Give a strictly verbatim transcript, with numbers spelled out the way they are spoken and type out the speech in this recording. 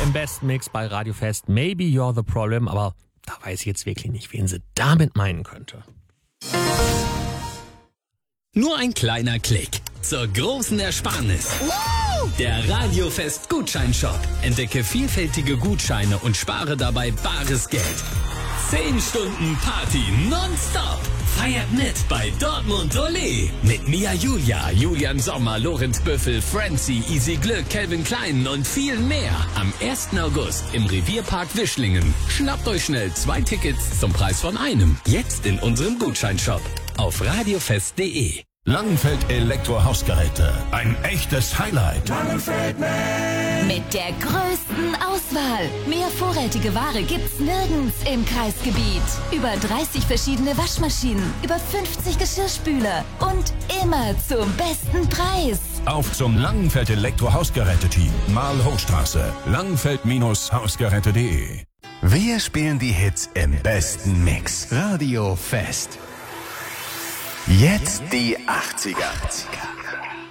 im besten Mix bei Radio Fest. Maybe You're the Problem, aber da weiß ich jetzt wirklich nicht, wen sie damit meinen könnte. Nur ein kleiner Klick zur großen Ersparnis. Der Radio Fest Gutscheinshop. Entdecke vielfältige Gutscheine und spare dabei bares Geld. Zehn Stunden Party nonstop. Feiert mit bei Dortmund Ole. Mit Mia Julia, Julian Sommer, Lorenz Büffel, Francie, Easy Glück, Calvin Klein und viel mehr. Am ersten August im Revierpark Wischlingen. Schnappt euch schnell zwei Tickets zum Preis von einem. Jetzt in unserem Gutscheinshop auf radiofest punkt de. Langenfeld Elektrohausgeräte. Ein echtes Highlight. Langenfeld mit der größten Auswahl. Mehr vorrätige Ware gibt's nirgends im Kreisgebiet. Über dreißig verschiedene Waschmaschinen, über fünfzig Geschirrspüler und immer zum besten Preis. Auf zum Langenfeld Elektrohausgeräte-Team. Marl-Hochstraße. Langenfeld-Hausgeräte punkt de. Wir spielen die Hits im besten Mix. Radio Fest. Jetzt die achtziger.